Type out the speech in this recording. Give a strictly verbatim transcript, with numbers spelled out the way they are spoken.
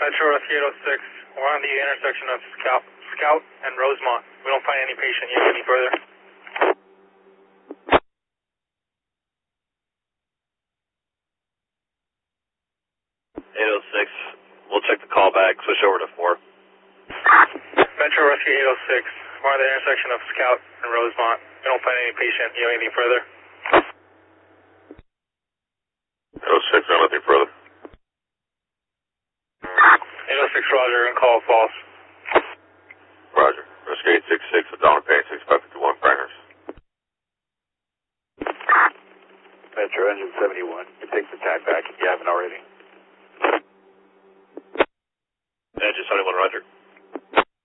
Metro Rescue eight oh six, we're on the intersection of Scout, Scout and Rosemont. We don't find any patient yet any further. eight oh six, we'll check the call back, switch over to four. Metro Rescue eight oh six, we're on the intersection of Scout and Rosemont. We don't find any patient yet any further. eight oh six, nothing further. eight oh six, Roger, and call false. Roger. Rescue eight six six, Donna Payne.